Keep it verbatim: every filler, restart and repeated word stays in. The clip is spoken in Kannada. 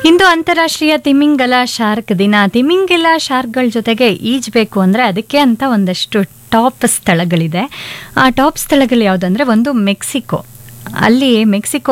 ಇಂದು ಅಂತಾರಾಷ್ಟ್ರೀಯ ತಿಮಿಂಗಲ ಶಾರ್ಕ್ ದಿನ. ತಿಮಿಂಗಲ ಶಾರ್ಕ್ಗಳ ಜೊತೆಗೆ ಈಜಬೇಕು ಅಂದರೆ ಅದಕ್ಕೆ ಅಂತ ಒಂದಷ್ಟು ಟಾಪ್ ಸ್ಥಳಗಳಿದೆ. ಆ ಟಾಪ್ ಸ್ಥಳಗಳು ಯಾವುದಂದ್ರೆ ಒಂದು ಮೆಕ್ಸಿಕೋ. ಅಲ್ಲಿ ಮೆಕ್ಸಿಕೋ